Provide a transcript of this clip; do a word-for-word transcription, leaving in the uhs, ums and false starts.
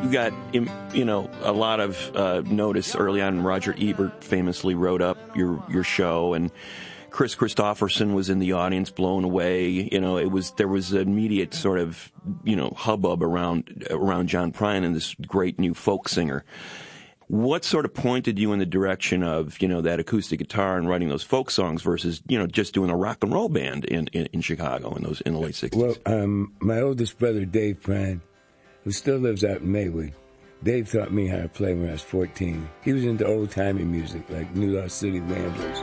You got, you know, a lot of uh, notice early on. Roger Ebert famously wrote up your your show, and Chris Christopherson was in the audience, blown away. You know, it was there was an immediate sort of, you know, hubbub around around John Prine and this great new folk singer. What sort of pointed you in the direction of, you know, that acoustic guitar and writing those folk songs versus, you know, just doing a rock and roll band in, in, in Chicago in those in the late sixties? Well, um, my oldest brother, Dave Prine, who still lives out in Maywood, Dave taught me how to play when I was fourteen. He was into old-timey music, like New Lost City Ramblers.